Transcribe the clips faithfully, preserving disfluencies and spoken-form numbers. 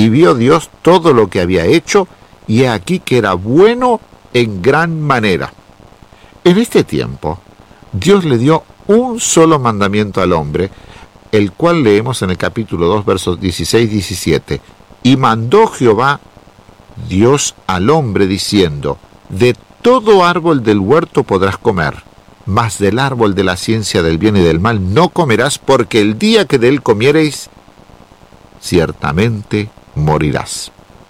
y vio Dios todo lo que había hecho, y he aquí que era bueno en gran manera. En este tiempo, Dios le dio un solo mandamiento al hombre, el cual leemos en el capítulo dos, versos dieciséis y diecisiete. Y mandó Jehová Dios al hombre diciendo: de todo árbol del huerto podrás comer, mas del árbol de la ciencia del bien y del mal no comerás, porque el día que de él comiereis, ciertamente morirás.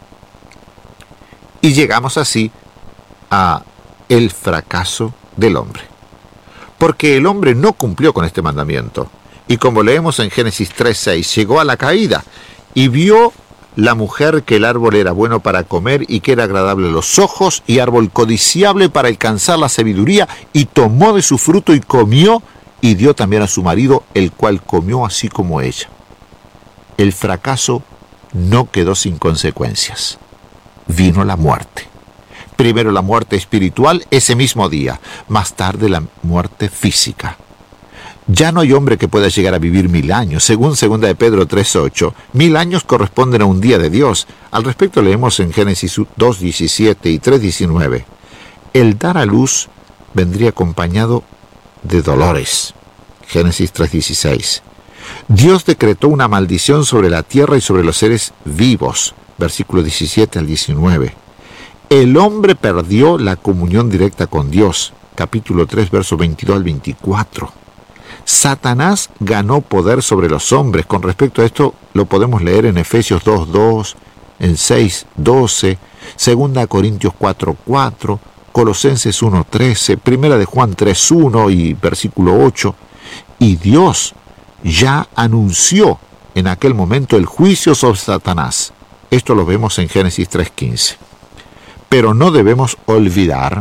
Y llegamos así a el fracaso del hombre, porque el hombre no cumplió con este mandamiento, y como leemos en Génesis tres seis, llegó a la caída, y vio la mujer que el árbol era bueno para comer, y que era agradable a los ojos, y árbol codiciable para alcanzar la sabiduría, y tomó de su fruto y comió, y dio también a su marido, el cual comió así como ella. El fracaso no quedó sin consecuencias. Vino la muerte. Primero la muerte espiritual ese mismo día, más tarde la muerte física. Ya no hay hombre que pueda llegar a vivir mil años. Según segunda de Pedro tres ocho, mil años corresponden a un día de Dios. Al respecto leemos en Génesis dos diecisiete y tres diecinueve. El dar a luz vendría acompañado de dolores. Génesis tres dieciséis. Dios decretó una maldición sobre la tierra y sobre los seres vivos. Versículo diecisiete al diecinueve. El hombre perdió la comunión directa con Dios. Capítulo tres, versos veintidós al veinticuatro. Satanás ganó poder sobre los hombres. Con respecto a esto lo podemos leer en Efesios dos dos, en seis doce, segunda Corintios cuatro cuatro, Colosenses uno trece, primera de Juan tres uno y versículo ocho. Y Dios ya anunció en aquel momento el juicio sobre Satanás. Esto lo vemos en Génesis tres quince. Pero no debemos olvidar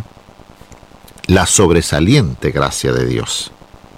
la sobresaliente gracia de Dios.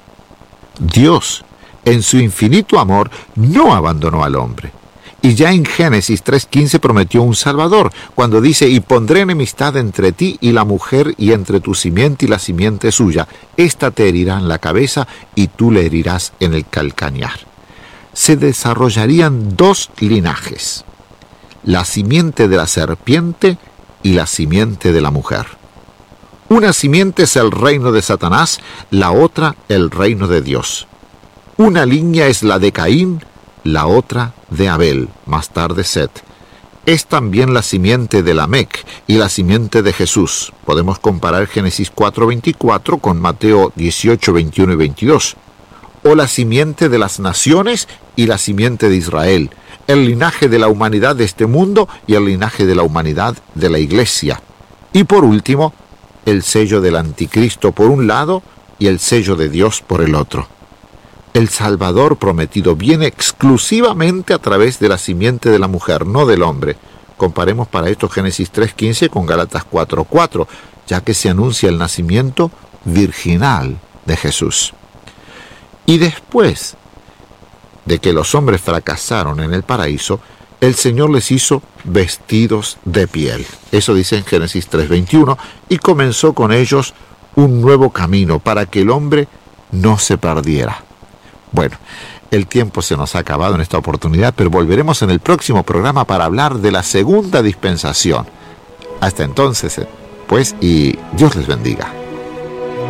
Dios, en su infinito amor, no abandonó al hombre. Y ya en Génesis tres quince prometió un Salvador, cuando dice: y pondré enemistad entre ti y la mujer, y entre tu simiente y la simiente suya. Esta te herirá en la cabeza, y tú le herirás en el calcañar. Se desarrollarían dos linajes: la simiente de la serpiente y la simiente de la mujer. Una simiente es el reino de Satanás, la otra el reino de Dios. Una línea es la de Caín, la otra de Abel, más tarde Set. Es también la simiente de Lamec y la simiente de Jesús. Podemos comparar Génesis cuatro veinticuatro con Mateo dieciocho veintiuno y veintidós. O la simiente de las naciones y la simiente de Israel. El linaje de la humanidad de este mundo y el linaje de la humanidad de la iglesia. Y por último, el sello del anticristo por un lado y el sello de Dios por el otro. El Salvador prometido viene exclusivamente a través de la simiente de la mujer, no del hombre. Comparemos para esto Génesis tres quince con Gálatas cuatro cuatro, ya que se anuncia el nacimiento virginal de Jesús. Y después de que los hombres fracasaron en el paraíso, el Señor les hizo vestidos de piel. Eso dice en Génesis tres veintiuno, y comenzó con ellos un nuevo camino para que el hombre no se perdiera. Bueno, el tiempo se nos ha acabado en esta oportunidad, pero volveremos en el próximo programa para hablar de la segunda dispensación. Hasta entonces, pues, y Dios les bendiga.